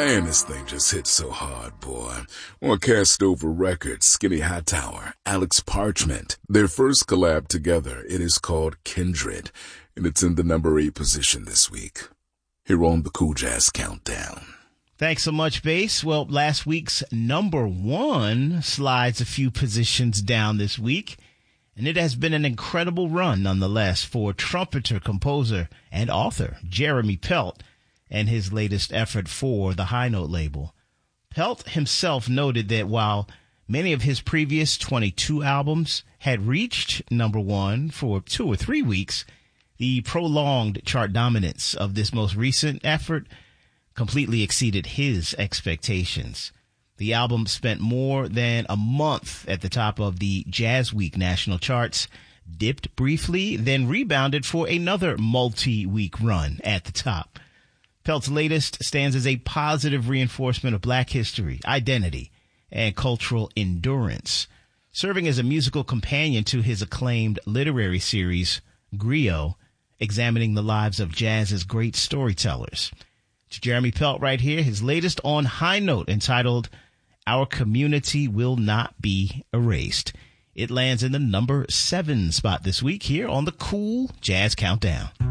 Man, this thing just hits so hard, boy. On Cast Over Records, Skinny Hightower, Alex Parchment. Their first collab together, it is called Kindred, and it's in the number 8 position this week. Here on the Cool Jazz Countdown. Thanks so much, Bass. Well, last week's number 1 slides a few positions down this week, and it has been an incredible run nonetheless for trumpeter, composer, and author Jeremy Pelt and his latest effort for the High Note label. Pelt himself noted that while many of his previous 22 albums had reached number 1 for 2 or 3 weeks, the prolonged chart dominance of this most recent effort completely exceeded his expectations. The album spent more than a month at the top of the Jazzweek national charts, dipped briefly, then rebounded for another multi-week run at the top. Pelt's latest stands as a positive reinforcement of Black history, identity, and cultural endurance, serving as a musical companion to his acclaimed literary series, Griot, examining the lives of jazz's great storytellers. It's Jeremy Pelt right here, his latest on High Note, entitled Our Community Will Not Be Erased. It lands in the number 7 spot this week here on the Cool Jazz Countdown.